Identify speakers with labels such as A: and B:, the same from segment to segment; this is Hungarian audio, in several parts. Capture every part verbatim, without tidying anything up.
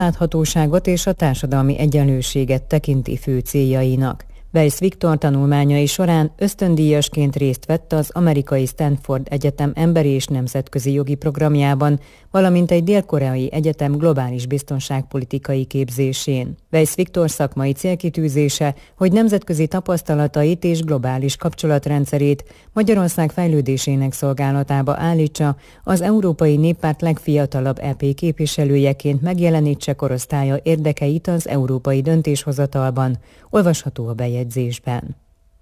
A: láthatóságot és a társadalmi egyenlőséget tekinti fő céljainak. Weisz Viktor tanulmányai során ösztöndíjasként részt vett az amerikai Stanford Egyetem emberi és nemzetközi jogi programjában, valamint egy dél-koreai egyetem globális biztonságpolitikai képzésén. Weisz Viktor szakmai célkitűzése, hogy nemzetközi tapasztalatait és globális kapcsolatrendszerét Magyarország fejlődésének szolgálatába állítsa, az Európai Néppárt legfiatalabb é pé képviselőjeként megjelenítse korosztálya érdekeit az európai döntéshozatalban, olvasható a bejegyzésben.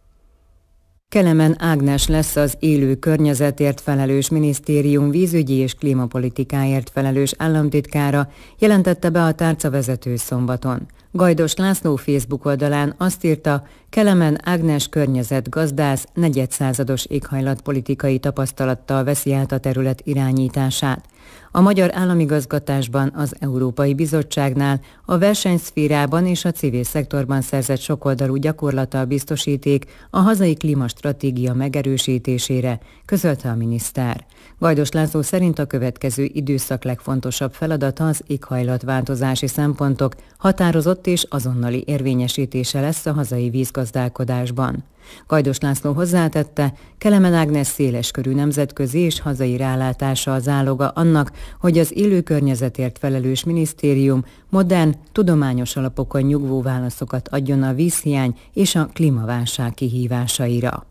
A: Kelemen Ágnes lesz az élő környezetért felelős minisztérium vízügyi és klímapolitikáért felelős államtitkára, jelentette be a tárcavezető szombaton. Gajdos László Facebook oldalán azt írta, Kelemen Ágnes környezetgazdász negyedszázados éghajlatpolitikai tapasztalattal veszi át a terület irányítását. A magyar államigazgatásban, az Európai Bizottságnál, a versenyszférában és a civil szektorban szerzett sokoldalú gyakorlattal biztosíték a hazai klímastratégia megerősítésére, közölte a miniszter. Gajdos László szerint a következő időszak legfontosabb feladata az éghajlatváltozási szempontok határozott és azonnali érvényesítése lesz a hazai vízgazdálkodásban. Gajdos László hozzátette, Kelemen Ágnes széleskörű nemzetközi és hazai rálátása a záloga annak, hogy az élő környezetért felelős minisztérium modern, tudományos alapokon nyugvó válaszokat adjon a vízhiány és a klímaválság kihívásaira.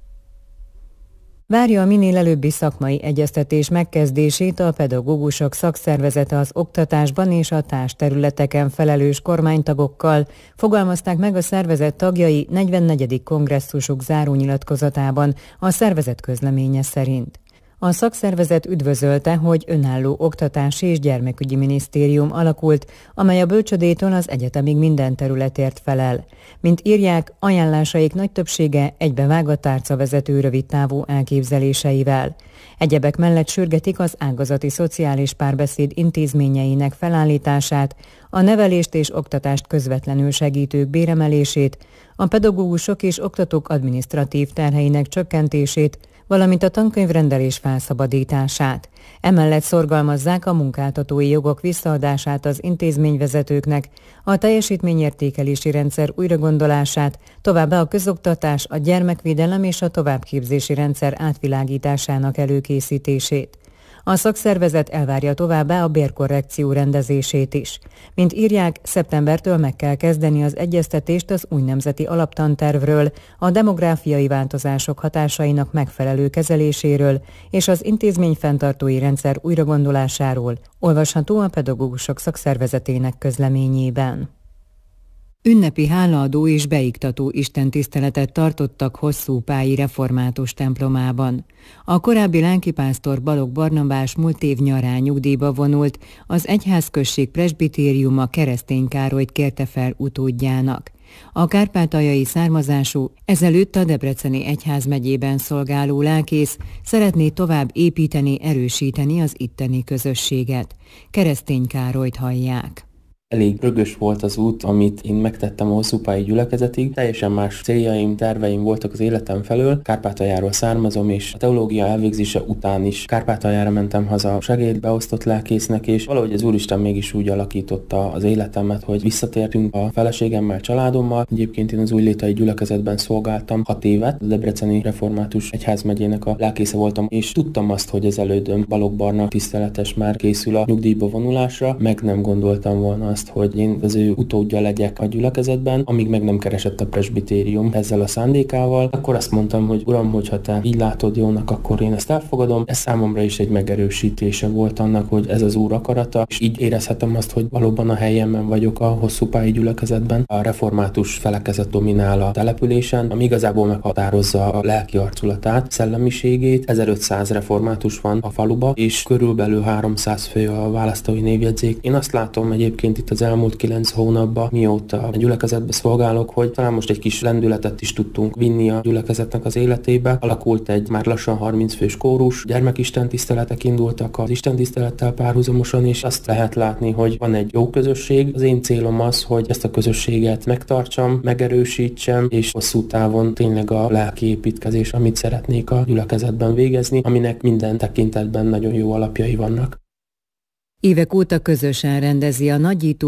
A: Várja a minél előbbi szakmai egyeztetés megkezdését a pedagógusok szakszervezete az oktatásban és a társterületeken felelős kormánytagokkal, fogalmazták meg a szervezet tagjai negyvennegyedik kongresszusuk zárónyilatkozatában a szervezet közleménye szerint. A szakszervezet üdvözölte, hogy önálló oktatási és gyermekügyi minisztérium alakult, amely a bölcsödétől az egyetemig minden területért felel. Mint írják, ajánlásaik nagy többsége egybevág a tárcavezető rövidtávú elképzeléseivel. Egyebek mellett sürgetik az ágazati szociális párbeszéd intézményeinek felállítását, a nevelést és oktatást közvetlenül segítők béremelését, a pedagógusok és oktatók adminisztratív terheinek csökkentését, valamint a tankönyvrendelés felszabadítását. Emellett szorgalmazzák a munkáltatói jogok visszaadását az intézményvezetőknek, a teljesítményértékelési rendszer újragondolását, továbbá a közoktatás, a gyermekvédelem és a továbbképzési rendszer átvilágításának előkészítését. A szakszervezet elvárja továbbá a bérkorrekció rendezését is. Mint írják, szeptembertől meg kell kezdeni az egyeztetést az új nemzeti alaptantervről, a demográfiai változások hatásainak megfelelő kezeléséről és az intézményfenntartói rendszer újragondolásáról, olvasható a pedagógusok szakszervezetének közleményében. Ünnepi hálaadó és beiktató istentiszteletet tartottak Hosszúpályi református templomában. A korábbi lelkipásztor Balogh Barnabás múlt év nyarán nyugdíjba vonult, az egyházközség presbitériuma Keresztény Károlyt kérte fel utódjának. A kárpátaljai származású, ezelőtt a Debreceni egyházmegyében szolgáló lelkész szeretné tovább építeni, erősíteni az itteni közösséget. Keresztény Károlyt hallják.
B: Elég rögös volt az út, amit én megtettem a Hosszúpályi gyülekezetig. Teljesen más céljaim, terveim voltak az életem felől. Kárpátaljáról származom, és a teológia elvégzése után is Kárpátaljára mentem haza segédbeosztott lelkésznek, és valahogy az Úristen mégis úgy alakította az életemet, hogy visszatértünk a feleségemmel, családommal. Egyébként én az Újlétai gyülekezetben szolgáltam hat évet, a Debreceni Református Egyházmegyének a lelkésze voltam, és tudtam azt, hogy az elődöm Balogh Barna tiszteletes már készül a nyugdíjba vonulásra, meg nem gondoltam volna azt, hogy én az ő utódja legyek a gyülekezetben, amíg meg nem keresett a presbitérium ezzel a szándékával. Akkor azt mondtam, hogy Uram, hogyha te így látod jónak, akkor én ezt elfogadom. Ez számomra is egy megerősítése volt annak, hogy ez az Úr akarata, és így érezhetem azt, hogy valóban a helyemben vagyok a Hosszúpályi gyülekezetben. A református felekezet dominál a településen, ami igazából meghatározza a lelki arculatát, szellemiségét. ezerötszáz református van a faluba, és körülbelül háromszáz fő a választói névjegyzék. Én azt látom egyébként itt az elmúlt kilenc hónapban, mióta a gyülekezetbe szolgálok, hogy talán most egy kis lendületet is tudtunk vinni a gyülekezetnek az életébe. Alakult egy már lassan harminc fős kórus, gyermekistentiszteletek indultak az istentisztelettel párhuzamosan, és azt lehet látni, hogy van egy jó közösség. Az én célom az, hogy ezt a közösséget megtartsam, megerősítsem, és hosszú távon tényleg a lelki építkezés, amit szeretnék a gyülekezetben végezni, aminek minden tekintetben nagyon jó alapjai vannak.
A: Évek óta közösen rendezi a nagyító